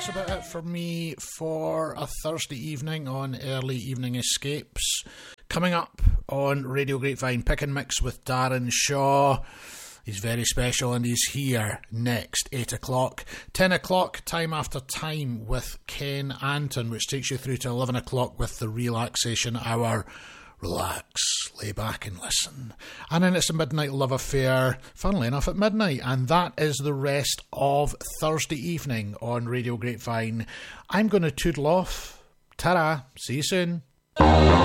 that's about it for me for a Thursday evening on Early Evening Escapes. Coming up on Radio Grapevine, Pick and Mix with Darren Shaw. He's very special and he's here next, 8 o'clock. 10 o'clock, Time After Time with Ken Anton, which takes you through to 11 o'clock with the Relaxation Hour. Relax, lay back and listen. And then it's a Midnight Love Affair, funnily enough, at midnight. And that is the rest of Thursday evening on Radio Grapevine. I'm going to toodle off. Ta-ra. See you soon.